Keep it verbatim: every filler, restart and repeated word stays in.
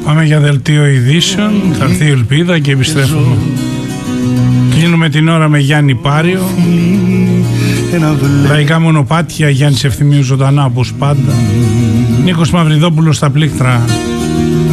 Πάμε για δελτίο ειδήσεων, θα έρθει η Ελπίδα και επιστρέφουμε. Κλείνουμε την ώρα με Γιάννη Πάριο. Λαϊκά μονοπάτια, Γιάννης Ευθυμίου ζωντανά όπως πάντα. Νίκος Μαυριδόπουλος στα πλήκτρα.